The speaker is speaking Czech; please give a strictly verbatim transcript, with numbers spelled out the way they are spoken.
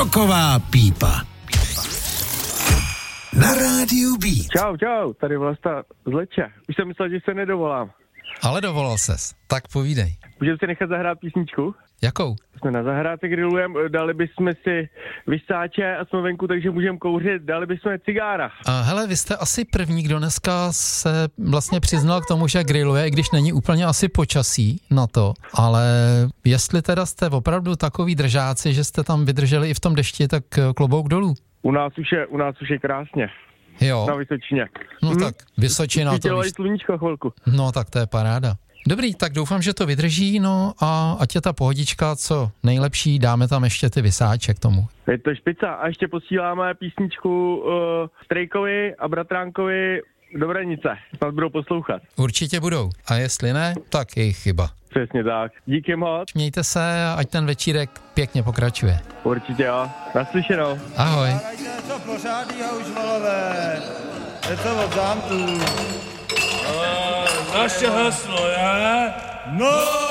Roková pípa. Na rádiu B. Čau, čau, tady Vlasta z Leče. Už jsem myslel, že se nedovolám. Ale dovolal ses, tak povídej. Můžeme si nechat zahrát písničku? Jakou? Jsme na zahrádce grillujeme, dali bychom si vysáče a jsme venku, takže můžeme kouřit, dali bychom cigára. A hele, vy jste asi první, kdo dneska se vlastně přiznal k tomu, že grilluje, i když není úplně asi počasí na to, ale jestli teda jste opravdu takový držáci, že jste tam vydrželi i v tom dešti, tak klobouk dolů. U nás už je, u nás už je krásně. Jo. Na Vysočině. No hm. tak, Vysočina to víš. sluníčko chvilku. No tak to je paráda. Dobrý, tak doufám, že to vydrží, no a ať je ta pohodička co nejlepší, dáme tam ještě ty vysáče k tomu. Je to špica a ještě posíláme písničku uh, Strejkovi a Bratránkovi do Vranice. Snad budou poslouchat. Určitě budou. A jestli ne, tak jejich chyba. Přesně tak. Díky moc. Mějte se a ať ten večírek pěkně pokračuje. Určitě jo. Naslyšenou. Ahoj. To pořádného už volové. Je to od zámku. Naše heslo je... No!